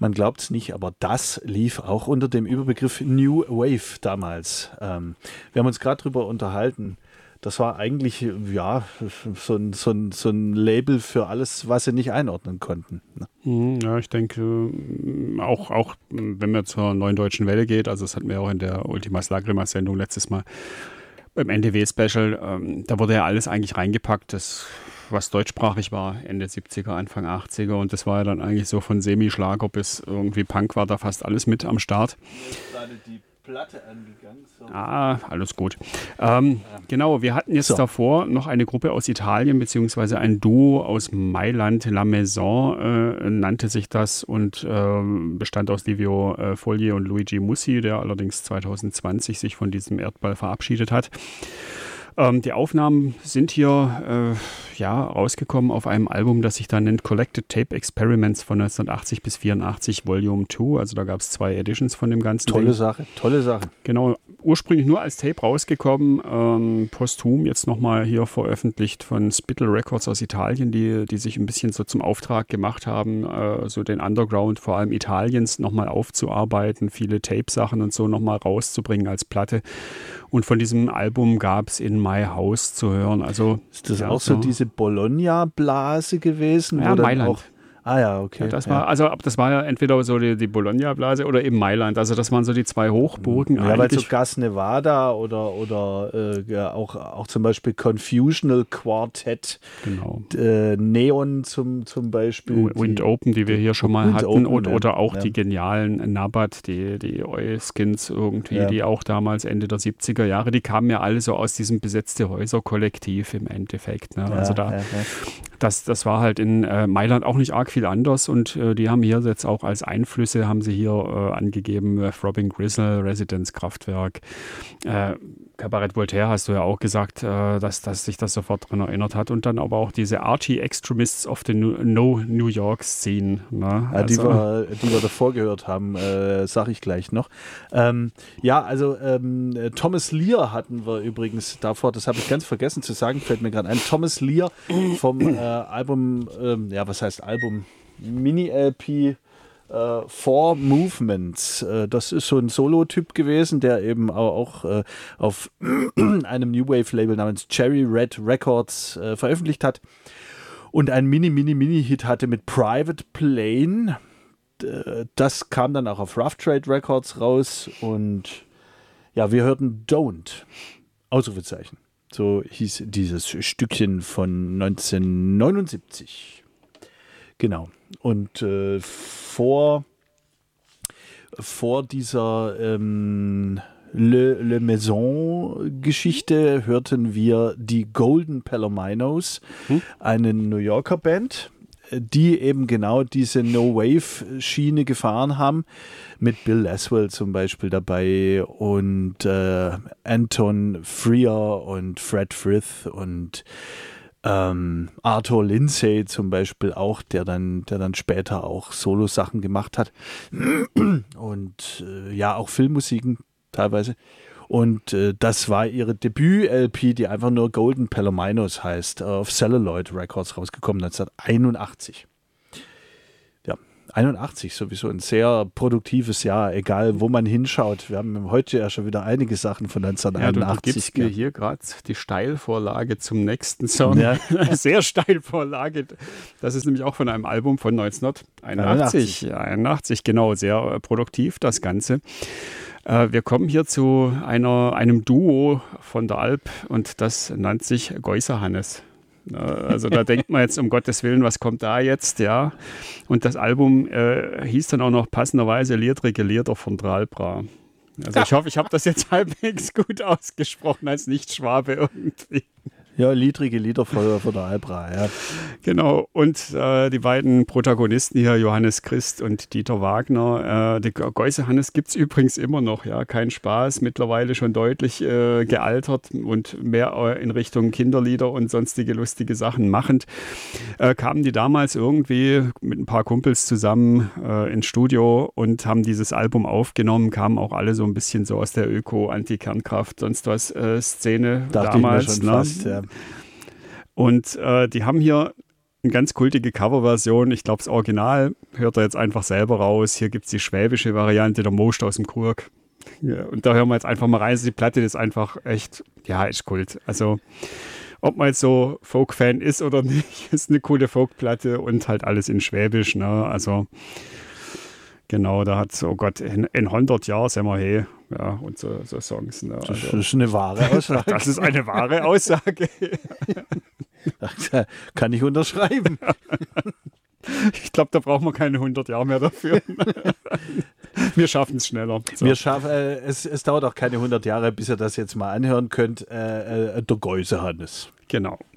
Man glaubt es nicht, aber das lief auch unter dem Überbegriff New Wave damals. Wir haben uns gerade drüber unterhalten. Das war eigentlich ja so ein Label für alles, was sie nicht einordnen konnten. Ja, ich denke, auch wenn man zur Neuen Deutschen Welle geht, also das hatten wir auch in der Ultimas Lagrimas-Sendung letztes Mal beim NDW-Special, da wurde ja alles eigentlich reingepackt, das was deutschsprachig war, Ende 70er, Anfang 80er, und das war ja dann eigentlich so von Semi-Schlager bis irgendwie Punk war da fast alles mit am Start. Mir ist gerade die Platte angegangen. So. Alles gut. Genau, wir hatten jetzt davor noch eine Gruppe aus Italien, beziehungsweise ein Duo aus Mailand, La Maison nannte sich das und bestand aus Livio Fogli und Luigi Mussi, der allerdings 2020 sich von diesem Erdball verabschiedet hat. Die Aufnahmen sind hier rausgekommen auf einem Album, das sich da nennt Collected Tape Experiments von 1980 bis 84 Volume 2. Also da gab es 2 Editions von dem ganzen Tolle Sache. Genau, ursprünglich nur als Tape rausgekommen, posthum jetzt nochmal hier veröffentlicht von Spittle Records aus Italien, die sich ein bisschen so zum Auftrag gemacht haben, so den Underground vor allem Italiens nochmal aufzuarbeiten, viele Tape-Sachen und so nochmal rauszubringen als Platte. Und von diesem Album gab es in My House zu hören. Also, ist das auch so diese Bologna-Blase gewesen? Ja, Mailand. Okay. Ja, das war ja entweder so die Bologna-Blase oder eben Mailand. Also das waren so die 2 Hochburgen. Ja, weil so Gas Nevada oder auch zum Beispiel Confusional Quartet, genau. Neon zum Beispiel. Wind Open, die wir hier schon mal hatten. Oder auch die genialen Nabat, die Oilskins irgendwie, die auch damals Ende der 70er Jahre, die kamen ja alle so aus diesem besetzte Häuser-Kollektiv im Endeffekt. Ne? Also das war halt in Mailand auch nicht arg viel anders und die haben hier jetzt auch als Einflüsse, haben sie hier angegeben, Throbbing Gristle, Residence Kraftwerk, Cabaret Voltaire hast du ja auch gesagt, dass sich das sofort daran erinnert hat und dann aber auch diese Archie Extremists of the New York Scene. Ne? Ja, die wir davor gehört haben, sage ich gleich noch. Thomas Lear hatten wir übrigens davor, das habe ich ganz vergessen zu sagen, fällt mir gerade ein, Thomas Lear vom Album, was heißt Album? Mini-LP Four Movements. Das ist so ein Solo-Typ gewesen, der eben auch auf einem New Wave-Label namens Cherry Red Records veröffentlicht hat und einen Mini-Hit hatte mit Private Plane. Das kam dann auch auf Rough Trade Records raus und ja, wir hörten Don't. Ausrufezeichen. So hieß dieses Stückchen von 1979. Genau. Und vor dieser Le Maison-Geschichte hörten wir die Golden Palominos, eine New Yorker Band, die eben genau diese No-Wave-Schiene gefahren haben, mit Bill Laswell zum Beispiel dabei und Anton Freer und Fred Frith und Arthur Lindsay zum Beispiel auch, der dann später auch Solo-Sachen gemacht hat und auch Filmmusiken teilweise. Und das war ihre Debüt-LP, die einfach nur Golden Palominos heißt, auf Celluloid Records rausgekommen, 1981. Ja, 81, sowieso ein sehr produktives Jahr, egal wo man hinschaut. Wir haben heute ja schon wieder einige Sachen von 1981. Ja, du gibst mir hier gerade die Steilvorlage zum nächsten Song. Ja. Sehr Steilvorlage. Das ist nämlich auch von einem Album von 1981. 81, genau, sehr produktiv das Ganze. Wir kommen hier zu einem Duo von der Alp und das nennt sich Geusser-Hannes. Also da denkt man jetzt, um Gottes Willen, was kommt da jetzt, ja. Und das Album hieß dann auch noch passenderweise Liedrige Lieder von Dralbra. Also ich hoffe, ich habe das jetzt halbwegs gut ausgesprochen als Nicht-Schwabe irgendwie. Ja, liedrige Lieder von der Albra, ja. Genau, und die beiden Protagonisten hier, Johannes Christ und Dieter Wagner. Die Geusser-Hannes gibt es übrigens immer noch, ja, kein Spaß, mittlerweile schon deutlich gealtert und mehr in Richtung Kinderlieder und sonstige lustige Sachen machend. Kamen die damals irgendwie mit ein paar Kumpels zusammen ins Studio und haben dieses Album aufgenommen, kamen auch alle so ein bisschen so aus der Öko-Anti-Kernkraft, sonst was Szene dachte damals. Ich mir schon fast, ja. Und die haben hier Eine ganz kultige Coverversion. Ich glaube, das Original hört er jetzt einfach selber raus. Hier gibt es die schwäbische Variante, der Most aus dem Krug. Ja, und da hören wir jetzt einfach mal rein. Die Platte ist einfach echt, ja, ist Kult. Also, ob man jetzt so Folk-Fan ist oder nicht, ist eine coole Folk-Platte und halt alles in Schwäbisch. Ne? Also, genau, da hat, oh Gott, in 100 Jahren sind wir hey. Ja, und so Songs. Ne? Also, das ist eine wahre Aussage. Das ist eine wahre Aussage. Kann ich unterschreiben. Ich glaube, da brauchen wir keine 100 Jahre mehr dafür. Wir schaffen es schneller. So. Es dauert auch keine 100 Jahre, bis ihr das jetzt mal anhören könnt. Der Geusehannes. Genau.